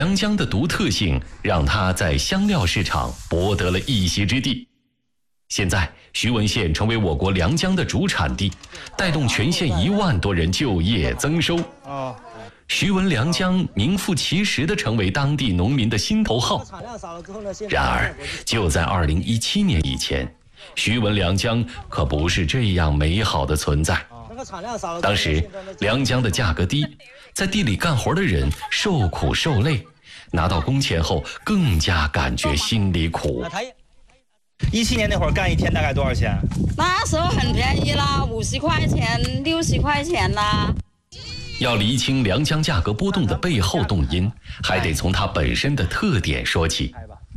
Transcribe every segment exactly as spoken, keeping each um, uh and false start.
良江的独特性让它在香料市场博得了一席之地。现在，徐闻县成为我国良江的主产地，带动全县一万多人就业增收。徐闻良江名副其实地成为当地农民的心头好。然而，就在二零一七年以前，徐闻良江可不是这样美好的存在。当时，良江的价格低，在地里干活的人受苦受累，拿到工钱后更加感觉心里苦。 一七年那会儿干一天大概多少钱？ 那时候很便宜啦，五十块钱、六十块钱啦。 要厘清良江价格波动的背后动因，还得从它本身的特点说起。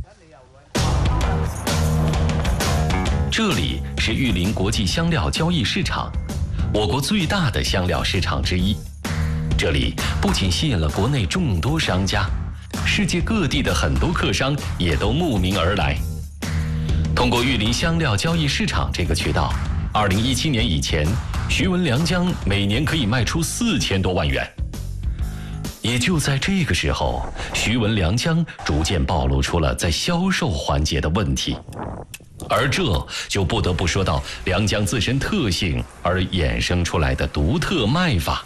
这里是玉林国际香料交易市场，我国最大的香料市场之一。这里不仅吸引了国内众多商家，世界各地的很多客商也都慕名而来。通过玉林香料交易市场这个渠道，二零一七年以前，徐闻良江每年可以卖出四千多万元。也就在这个时候，徐闻良江逐渐暴露出了在销售环节的问题，而这就不得不说到良江自身特性而衍生出来的独特卖法。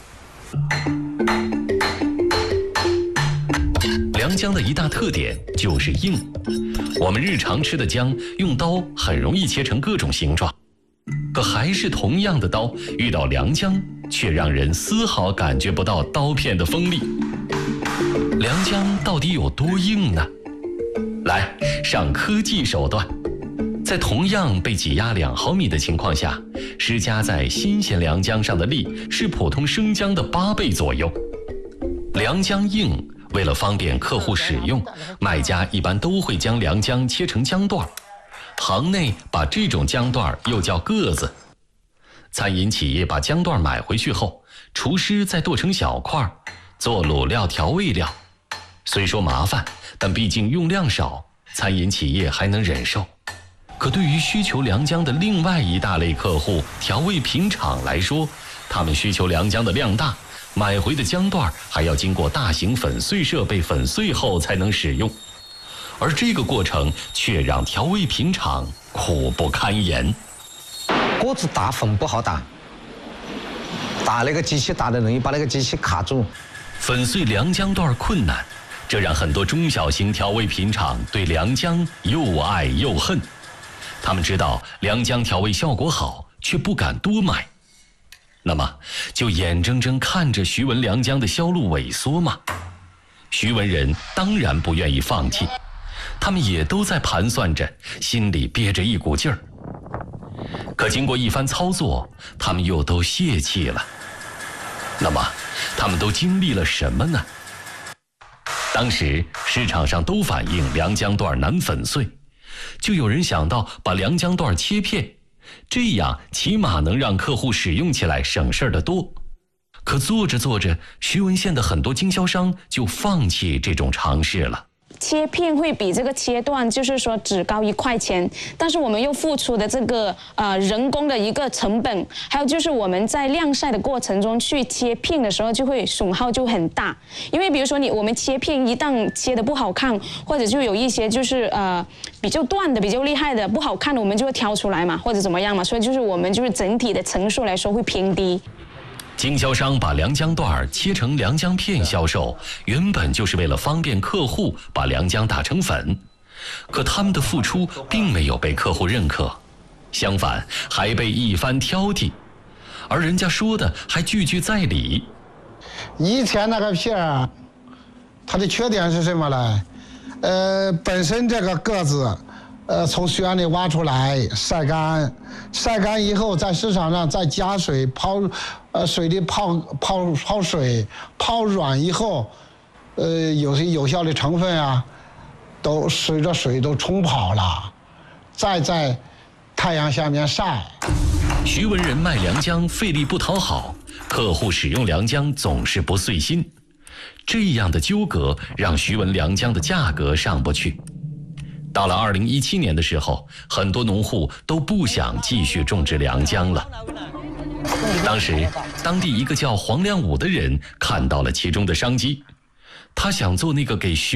良江的一大特点就是硬，我们日常吃的姜用刀很容易切成各种形状，可还是同样的刀，遇到良姜却让人丝毫感觉不到刀片的锋利。良姜到底有多硬呢？来，上科技手段，在同样被挤压两毫米的情况下，施加在新鲜良姜上的力是普通生姜的八倍左右。良姜硬，为了方便客户使用，卖家一般都会将良姜切成姜段，行内把这种姜段又叫个子。餐饮企业把姜段买回去后，厨师再剁成小块，做卤料调味料。虽说麻烦，但毕竟用量少，餐饮企业还能忍受。可对于需求良姜的另外一大类客户调味品厂来说，他们需求良姜的量大，买回的姜段还要经过大型粉碎设备粉碎后才能使用，而这个过程却让调味品厂苦不堪言。 锅子打粉不好打，打那个机器打的容易把那个机器卡住。 粉碎良姜段困难，这让很多中小型调味品厂对良姜又爱又恨。他们知道良姜调味效果好，却不敢多买。那么就眼睁睁看着徐闻良姜的销路萎缩吗？徐闻人当然不愿意放弃，他们也都在盘算着，心里憋着一股劲儿。可经过一番操作，他们又都泄气了。那么他们都经历了什么呢？当时市场上都反映良姜段难粉碎，就有人想到把良姜段切片，这样起码能让客户使用起来省事儿得多。可做着做着，徐闻县的很多经销商就放弃这种尝试了。 切片会比这个切断就是说只高一块钱，但是我们又付出的这个呃人工的一个成本，还有就是我们在晾晒的过程中去切片的时候就会损耗就很大，因为比如说你我们切片一旦切的不好看，或者就有一些就是呃比较断的比较厉害的不好看的，我们就会挑出来嘛，或者怎么样嘛，所以就是我们就是整体的层数来说会偏低。 经销商把良姜段切成良姜片销售，原本就是为了方便客户把良姜打成粉，可他们的付出并没有被客户认可，相反还被一番挑剔，而人家说的还句句在理。 以前那个片儿，它的缺点是什么呢？呃，本身这个个子，呃，从水里挖出来晒干，晒干以后在市场上再加水泡，呃，水里泡泡泡水，泡软以后，呃，有些有效的成分啊，都随着水都冲跑了，再在太阳下面晒。 徐闻人卖良姜费力不讨好，客户使用良姜总是不遂心，这样的纠葛让徐闻良姜的价格上不去。到了二零一七年的时候，很多农户都不想继续种植良姜了。当时，当地一个叫黄良武的人看到了其中的商机，他想做那个给徐